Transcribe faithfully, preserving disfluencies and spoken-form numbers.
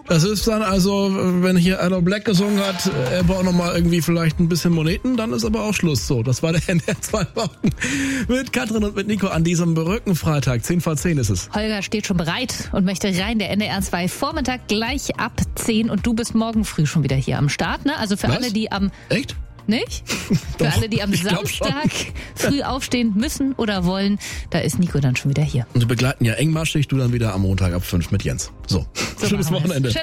Das ist dann also, wenn hier Allo Black gesungen hat, er braucht nochmal irgendwie vielleicht ein bisschen Moneten, dann ist aber auch Schluss. So, das war der N D R zwei Wochen mit Katrin und mit Nico an diesem berückten Freitag. zehn vor zehn ist es. Holger steht schon bereit und möchte rein. Der N D R zwei Vormittag gleich ab zehn und du bist morgen früh schon wieder hier am Start, ne? Also für Was? alle, die am... Echt? Nicht? Doch, Für alle, die am ich glaub Samstag früh aufstehen müssen oder wollen, da ist Nico dann schon wieder hier. Und wir begleiten ja engmaschig, du dann wieder am Montag ab fünf mit Jens. So, So schönes machen wir's. Wochenende.